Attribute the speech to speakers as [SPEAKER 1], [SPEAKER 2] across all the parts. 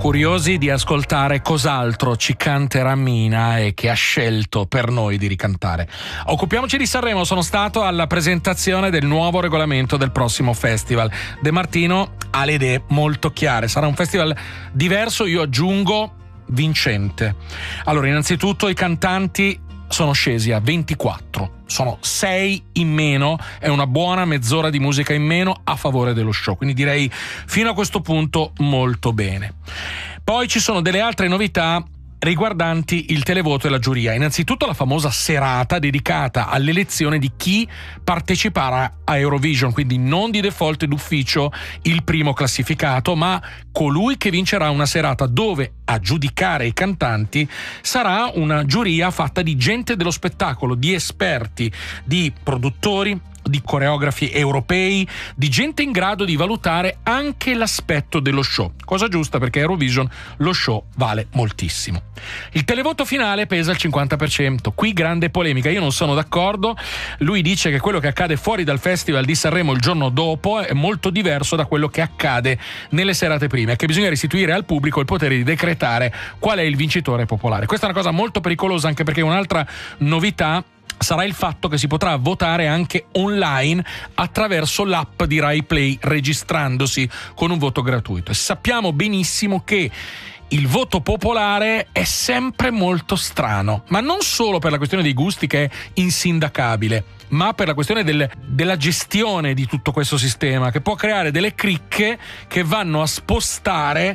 [SPEAKER 1] Curiosi di ascoltare cos'altro ci canterà Mina e che ha scelto per noi di ricantare. Occupiamoci di Sanremo. Sono stato alla presentazione del nuovo regolamento del prossimo festival. De Martino ha le idee molto chiare. Sarà un festival diverso, io aggiungo vincente. Allora, innanzitutto i cantanti sono scesi a 24. Sono 6 in meno, è una buona mezz'ora di musica in meno a favore dello show, quindi direi fino a questo punto molto bene. Poi ci sono delle altre novità riguardanti il televoto e la giuria. Innanzitutto la famosa serata dedicata all'elezione di chi parteciperà a Eurovision, quindi non di default d'ufficio il primo classificato, ma colui che vincerà una serata dove a giudicare i cantanti sarà una giuria fatta di gente dello spettacolo, di esperti, di produttori, di coreografi europei, di gente in grado di valutare anche l'aspetto dello show. Cosa giusta, perché Eurovision lo show vale moltissimo. Il televoto finale pesa il 50%. Qui grande polemica, io non sono d'accordo. Lui dice che quello che accade fuori dal Festival di Sanremo il giorno dopo è molto diverso da quello che accade nelle serate prime, che bisogna restituire al pubblico il potere di decretare qual è il vincitore popolare. Questa è una cosa molto pericolosa, anche perché un'altra novità sarà il fatto che si potrà votare anche online attraverso l'app di Rai Play, registrandosi con un voto gratuito. E sappiamo benissimo che il voto popolare è sempre molto strano, ma non solo per la questione dei gusti, che è insindacabile, ma per la questione della gestione di tutto questo sistema, che può creare delle cricche che vanno a spostare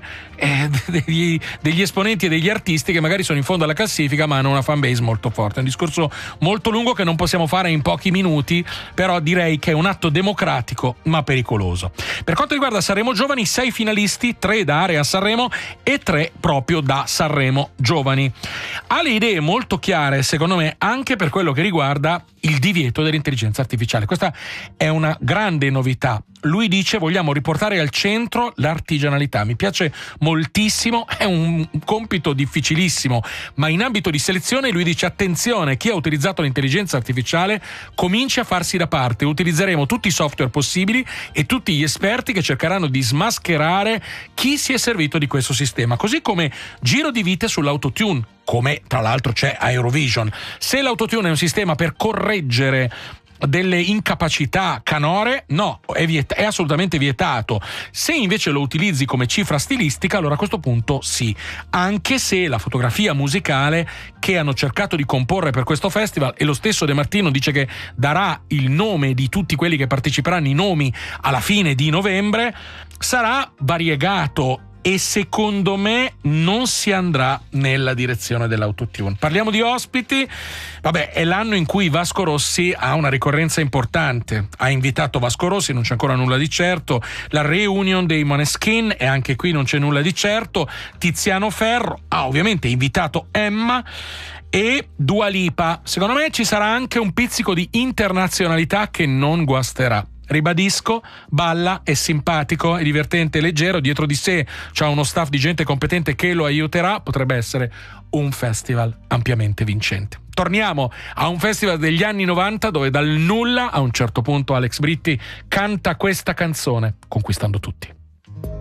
[SPEAKER 1] degli esponenti e degli artisti che magari sono in fondo alla classifica ma hanno una fanbase molto forte. È un discorso molto lungo che non possiamo fare in pochi minuti, però direi che è un atto democratico ma pericoloso. Per quanto riguarda Sanremo Giovani, 6 finalisti, 3 da Area Sanremo e 3 proprio da Sanremo Giovani. Ha le idee molto chiare, secondo me, anche per quello che riguarda il divieto dell'intelligenza artificiale. Questa è una grande novità. Lui dice: vogliamo riportare al centro l'artigianalità. Mi piace moltissimo, è un compito difficilissimo, ma in ambito di selezione lui dice: attenzione, chi ha utilizzato l'intelligenza artificiale cominci a farsi da parte, utilizzeremo tutti i software possibili e tutti gli esperti che cercheranno di smascherare chi si è servito di questo sistema, così come giro di vite sull'autotune, come tra l'altro c'è a Eurovision. Se l'autotune è un sistema per correggere delle incapacità canore, no, è assolutamente vietato. Se invece lo utilizzi come cifra stilistica, allora a questo punto sì, anche se la fotografia musicale che hanno cercato di comporre per questo festival, e lo stesso De Martino dice che darà il nome di tutti quelli che parteciperanno, i nomi alla fine di novembre, sarà variegato e secondo me non si andrà nella direzione dell'autotune. Parliamo di ospiti. Vabbè, è l'anno in cui Vasco Rossi ha una ricorrenza importante. Ha invitato Vasco Rossi, non c'è ancora nulla di certo. La reunion dei Måneskin, e anche qui non c'è nulla di certo. Tiziano Ferro ha ovviamente invitato Emma e Dua Lipa. Secondo me ci sarà anche un pizzico di internazionalità che non guasterà. Ribadisco, balla, è simpatico, è divertente, è leggero, dietro di sé c'ha uno staff di gente competente che lo aiuterà, potrebbe essere un festival ampiamente vincente. Torniamo a un festival degli anni 90 dove dal nulla a un certo punto Alex Britti canta questa canzone, conquistando tutti.